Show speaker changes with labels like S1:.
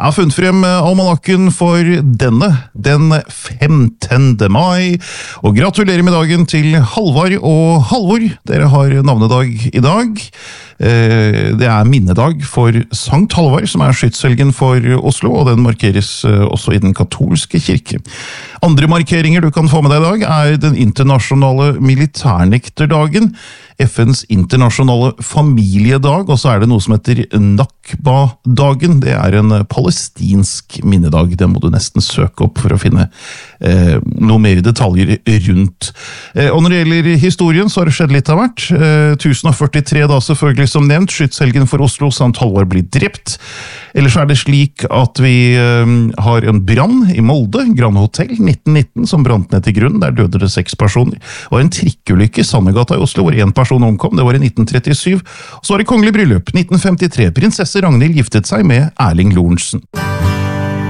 S1: Jeg har funnet frem almanakken for den 15. mai, og gratulerer med dagen til Halvard og Halvor. Dere har navnedag i dag. Det er minnedag for Sankt Halvard, som er skytshelgen for Oslo, og den markeres også i den katolske kirke. Andre markeringer du kan få med deg i dag er den internasjonale militærnekterdagen, FNs internasjonale familiedag, og så er det noe som heter Nakba-dagen. Det er en palestinsk minnedag. Den må du nesten søke opp for å finne noe mer detaljer rundt. Og når det gjelder historien, så har det skjedd litt av hvert. 1043 da selvfølgelig som nevnt, skytshelgen for Oslo, Sankt Halvard blir drept. Ellers er det slik at vi har en brann i Molde, Grand Hotel 1919, som brant ned til grunn. Der døde det 6 personer. Og en trikkeulykke i Sandegata i Oslo, hvor en person omkom. Det var i 1937. Og så var det kongelig bryllup, 1953. Prinsesse Ragnhild giftet seg med Erling Lorentzen.